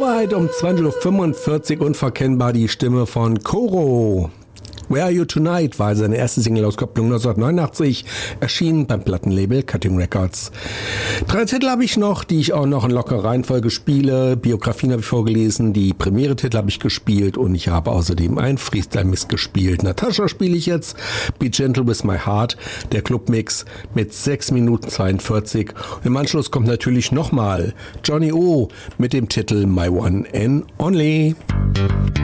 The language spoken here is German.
Soweit um 20.45 Uhr unverkennbar die Stimme von Koro. Where Are You Tonight war seine erste Single-Auskopplung 1989, erschienen beim Plattenlabel Cutting Records. 3 Titel habe ich noch, die ich auch noch in lockerer Reihenfolge spiele. Biografien habe ich vorgelesen, die Premiere-Titel habe ich gespielt und ich habe außerdem ein Freestyle-Mix gespielt. Natascha spiele ich jetzt, Be Gentle With My Heart, der Club-Mix mit 6 Minuten 42. Und im Anschluss kommt natürlich nochmal Johnny O mit dem Titel My One and Only.